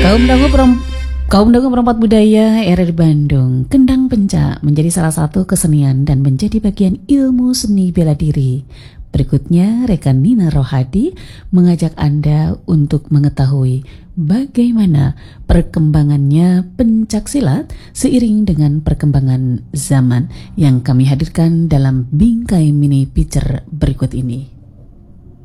Kaum Dangu Kaum Dangu Perempat Budaya RRI Bandung, kendang pencak menjadi salah satu kesenian dan menjadi bagian ilmu seni bela diri. Berikutnya, rekan Nina Rohadi mengajak Anda untuk mengetahui bagaimana perkembangannya pencak silat seiring dengan perkembangan zaman yang kami hadirkan dalam bingkai mini feature berikut ini.